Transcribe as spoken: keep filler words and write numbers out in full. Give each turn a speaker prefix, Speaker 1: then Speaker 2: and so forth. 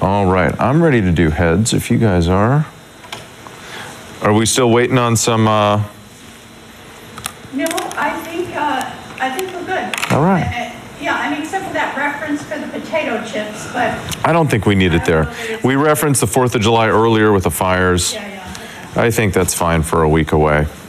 Speaker 1: All right, I'm ready to do heads if you guys are. Are we still waiting on some, uh,
Speaker 2: No, I think, uh, I think we're good.
Speaker 1: All right.
Speaker 2: Uh, uh, Yeah, I mean, except for that reference for the potato chips, but.
Speaker 1: I don't think we need it there. We referenced the fourth of July earlier with the fires.
Speaker 2: Yeah, yeah. Okay.
Speaker 1: I think that's fine for a week away.